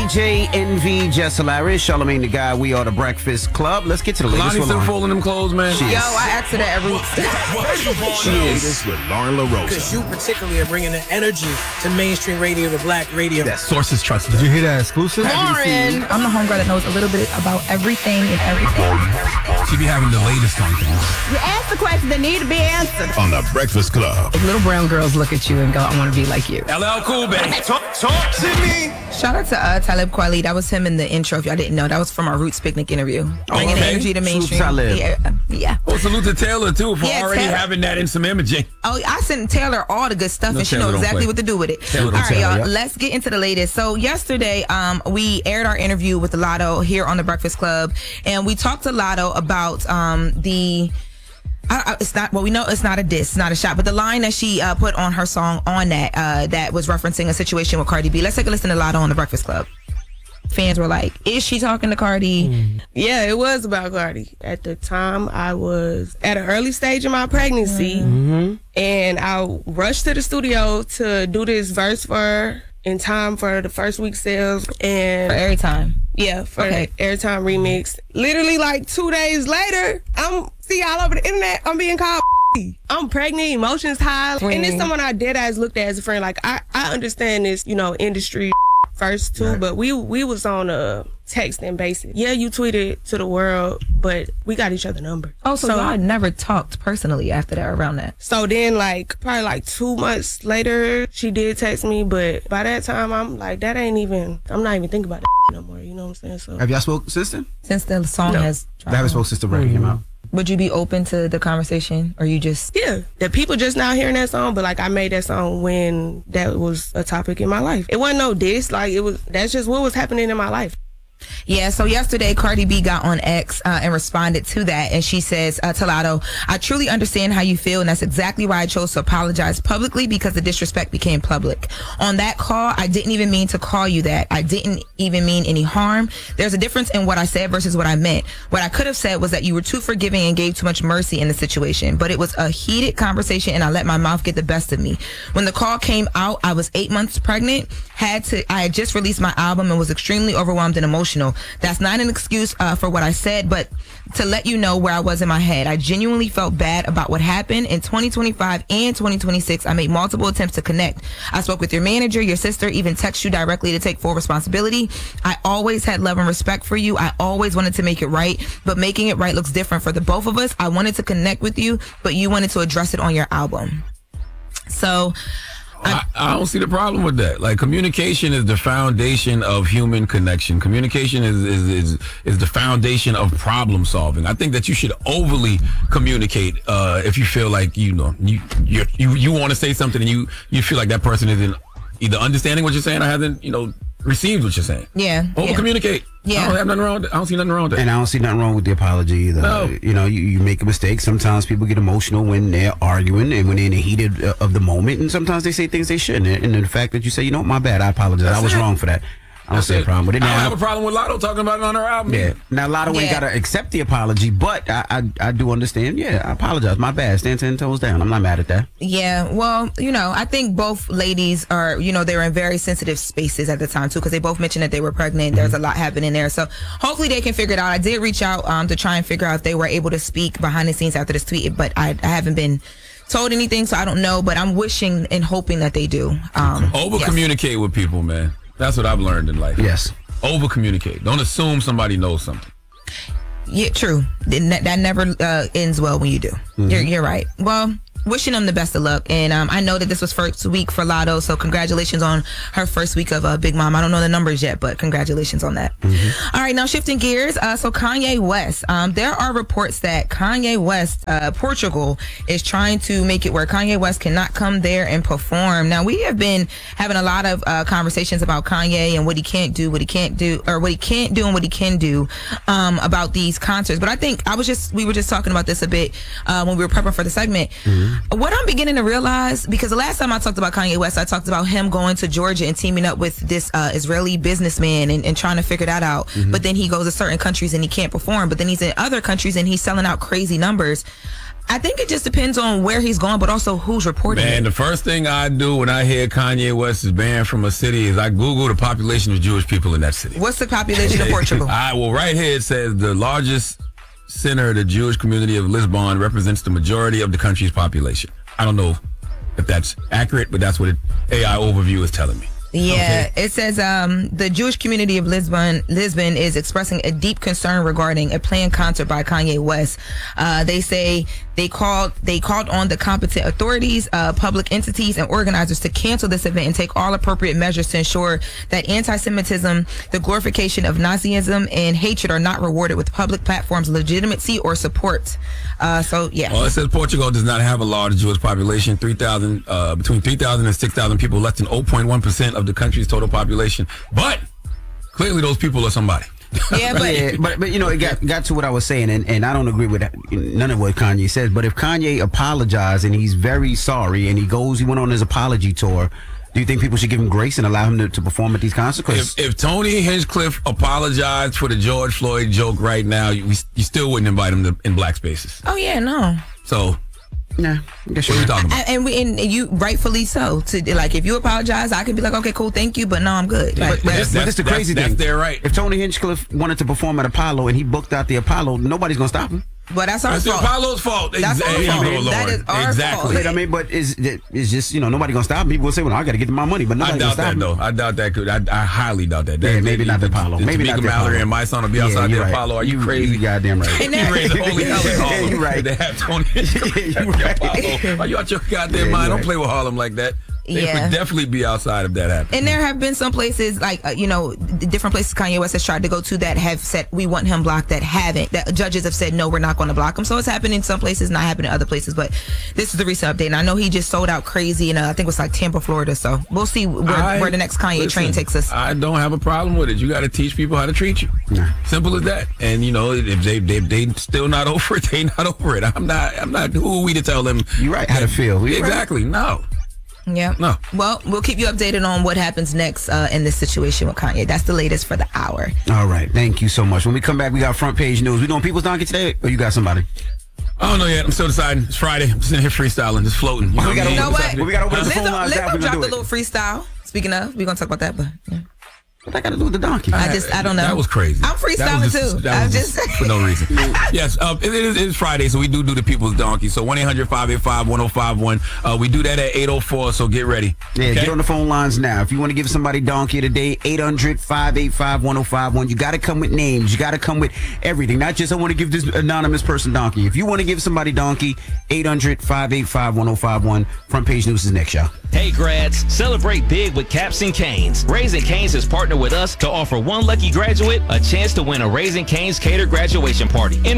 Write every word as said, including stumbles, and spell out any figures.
J, Envy, Jess Hilarious, Charlamagne the Guy. We are the Breakfast Club. Let's get to the latest. Lonnie's still folding them clothes, man. Yo, I asked her that every week. She is with Lauren LaRosa. Because you particularly are bringing the energy to mainstream radio, to black radio. That sources trusted. Did you hear that exclusive? Lauren, I'm the homegirl that knows a little bit about everything and everything. She be having the latest on things. You ask the questions that need to be answered. On the Breakfast Club. If little brown girls look at you and go, I want to be like you. L L Cool, baby. Talk, talk to me. Shout out to uh, Talib Kweli. That was him in the intro. If y'all didn't know, that was from our Roots Picnic interview. Bringing okay. the energy to mainstream. Talib. Yeah. yeah. Oh, salute to Taylor, too, for Yeah, already Taylor. having that in some imaging. Oh, I sent Taylor all the good stuff, No, and she Taylor knows don't exactly play. what to do with it. Taylor All don't right, play, y'all. yeah. Let's get into the latest. So yesterday, um, we aired our interview with Lotto here on the Breakfast Club, and we talked to Lotto about um, the. I, I, it's not well. We know it's not a diss, it's not a shot, but the line that she uh, put on her song on that uh, that was referencing a situation with Cardi B. Let's take a listen to Lotto on the Breakfast Club. Fans were like, "Is she talking to Cardi?" Mm. Yeah, it was about Cardi. At the time, I was at an early stage of my pregnancy, Mm-hmm. and I rushed to the studio to do this verse for her in time for the first week sales. And For every time. yeah, for Okay. the Airtime remix. Literally, like two days later, I'm see all over the internet. I'm being called. I'm pregnant, emotions high, and it's someone I dead ass looked at as a friend. Like I, I understand this, you know, industry first too, but we we was on a texting basis. Yeah, you tweeted to the world, but we got each other number. Oh, so, y'all never talked personally after that, around that? So then, like, probably like two months later, she did text me, but by that time, I'm like, that ain't even, I'm not even thinking about that no more, you know what I'm saying? So Have y'all spoke since then? Since the song No. has I haven't spoke since the record came out. Would you be open to the conversation, or you just? yeah, the people just now hearing that song, but like I made that song when that was a topic in my life. It wasn't no diss, like it was, that's just what was happening in my life. Yeah, so yesterday Cardi B got on X uh, and responded to that, and she says uh, to Lotto, "I truly understand how you feel, and that's exactly why I chose to apologize publicly, because the disrespect became public. On that call, I didn't even mean to call you that. I didn't even mean any harm. There's a difference in what I said versus what I meant. What I could have said was that you were too forgiving and gave too much mercy in the situation, but it was a heated conversation, and I let my mouth get the best of me. When the call came out, I was eight months pregnant, had to, I had just released my album and was extremely overwhelmed and emotional. That's not an excuse uh, for what I said, but to let you know where I was in my head. I genuinely felt bad about what happened. In twenty twenty-five and twenty twenty-six, I made multiple attempts to connect. I spoke with your manager, your sister, even text you directly to take full responsibility. I always had love and respect for you. I always wanted to make it right, but making it right looks different for the both of us. I wanted to connect with you, but you wanted to address it on your album." So I, I don't see the problem with that. Like, communication is the foundation of human connection. Communication is is is, is the foundation of problem solving. I think that you should overly communicate uh, if you feel like you know you you're, you you want to say something and you you feel like that person isn't either understanding what you're saying or hasn't you know received what you're saying. Yeah, over yeah. communicate. Yeah. I don't have nothing wrong with that. I don't see nothing wrong with that. And I don't see nothing wrong with the apology either. No. You know, you, you make a mistake. Sometimes people get emotional when they're arguing and when they're in the heat of, of the moment. And sometimes they say things they shouldn't. And the fact that you say, you know what, my bad, I apologize. That's I was it. wrong for that. I don't That's see a it. problem with it. I don't Now, have a problem with Lotto talking about it on her album. yeah. Now, Lotto ain't Yeah. got to accept the apology, but I, I I do understand. Yeah, I apologize. My bad. Stand ten toes down. I'm not mad at that. Yeah, well, you know, I think both ladies are, you know, they were in very sensitive spaces at the time, too, because they both mentioned that they were pregnant. There's a lot happening there. So hopefully they can figure it out. I did reach out um, to try and figure out if they were able to speak behind the scenes after this tweet, but I, I haven't been told anything, so I don't know, but I'm wishing and hoping that they do. Um, Over yes. communicate with people, man. That's what I've learned in life. Yes. Over communicate. Don't assume somebody knows something. Yeah, true. That, that never uh, ends well when you do. Mm-hmm. You're, you're right. Well, wishing them the best of luck. And um, I know that this was first week for Lotto, so congratulations on her first week of uh, Big Mom. I don't know the numbers yet, but congratulations on that. Mm-hmm. All right, now shifting gears. Uh, so Kanye West, um, there are reports that Kanye West, uh, Portugal, is trying to make it where Kanye West cannot come there and perform. Now, we have been having a lot of uh, conversations about Kanye and what he can't do, what he can't do, or what he can't do and what he can do um, about these concerts. But I think I was just, we were just talking about this a bit uh, when we were prepping for the segment. Mm-hmm. Mm-hmm. What I'm beginning to realize, because the last time I talked about Kanye West, I talked about him going to Georgia and teaming up with this uh, Israeli businessman and, and trying to figure that out. Mm-hmm. But then he goes to certain countries and he can't perform. But then he's in other countries and he's selling out crazy numbers. I think it just depends on where he's going, but also who's reporting Man, it. the first thing I do when I hear Kanye West is banned from a city is I Google the population of Jewish people in that city. What's the population of Portugal? All right, well, right here it says the largest center of the Jewish community of Lisbon represents the majority of the country's population. I don't know if that's accurate, but that's what it, A I Overview is telling me. Yeah, Okay. it says um, the Jewish community of Lisbon Lisbon is expressing a deep concern regarding a planned concert by Kanye West. Uh, they say they called they called on the competent authorities, uh, public entities, and organizers to cancel this event and take all appropriate measures to ensure that anti-Semitism, the glorification of Nazism, and hatred are not rewarded with public platforms' legitimacy or support. Uh, so yeah. Well, it says Portugal does not have a large Jewish population, three thousand uh, between three thousand and six thousand people, less than zero point one percent of the country's total population. But clearly those people are somebody. Yeah, but yeah, but but you know, it got got to what I was saying, and, and I don't agree with that, none of what Kanye says. But if Kanye apologized and he's very sorry and he goes, he went on his apology tour, do you think people should give him grace and allow him to, to perform at these concerts? 'Cause If, if Tony Hinchcliffe apologized for the George Floyd joke right now, you, you still wouldn't invite him to, in black spaces. oh yeah, no. So nah, I guess what are you're you talking about? And, and we and you rightfully so. To like, if you apologize, I could be like, okay, cool, thank you, but no, I'm good. Like, But, but, That's- this, but this the that's- crazy that's thing. their right. If Tony Hinchcliffe wanted to perform at Apollo and he booked out the Apollo, nobody's gonna stop him. but that's our That's the fault. Apollo's fault. That's our Exactly. fault. There you go, That Lauren. is our exactly. fault. I mean, but is it's just, you know, nobody gonna stop him. People will say, well, I got to get my money, but I nobody's gonna doubt stop that him. though. I doubt that could. I, I highly doubt that. Yeah, that maybe not the Apollo. Maybe not Tamika the Mallory Apollo. and my son will be Yeah, outside you're the right. Apollo. Are you, You- crazy? you goddamn right. And You that- raise the holy hell in Harlem. Yeah, you right. They have Tony. Yeah, you at the right. Apollo. Are you out your goddamn Yeah, mind? you Don't right. play with Harlem like that. They Yeah. would definitely be outside if that happened. And there have been some places, like, uh, you know, the different places Kanye West has tried to go to that have said, we want him blocked, that haven't. That judges have said, no, we're not going to block him. So it's happened in some places, not happening in other places. But this is the recent update. And I know he just sold out crazy in, uh, I think it was like Tampa, Florida. So we'll see where, I- where the next Kanye listen, train takes us. I don't have a problem with it. You got to teach people how to treat you. Nah. Simple as that. And you know, if they they they still not over it, they not over it. I'm not. I'm not. Who are we to tell them? You're right, how to feel. You're right. Exactly. No. Yeah. No. Well, we'll keep you updated on what happens next uh, in this situation with Kanye. That's the latest for the hour. All right, thank you so much. When we come back, we got front page news. We doing People's Donkey today, or you got somebody? I don't know yet. I'm still deciding. It's Friday. I'm sitting here freestyling, just floating. You know we what I gotta mean? You know what? We gotta open the Lizzo, phone lines Lizzo out. We gonna dropped do a it. little freestyle. Speaking of, we're going to talk about that, but yeah. What I got to do with the donkey? I just, I don't know. That was crazy. I'm freestyling That was just- too. that I'm was just, for no reason. Yes, uh, it, it is it's Friday, so we do do the People's Donkey. So one eight hundred five eight five one oh five one. Uh, we do that at eight oh four, so get ready. Yeah, Okay? get on the phone lines now. If you want to give somebody donkey today, eight hundred five eight five one oh five one. You got to come with names. You got to come with everything. Not just, I want to give this anonymous person donkey. If you want to give somebody donkey, eight hundred five eight five one oh five one. Front page news is next, y'all. Hey grads, celebrate big with Caps and Canes. Raising Canes has partnered with us to offer one lucky graduate a chance to win a Raising Canes catered graduation party. Enter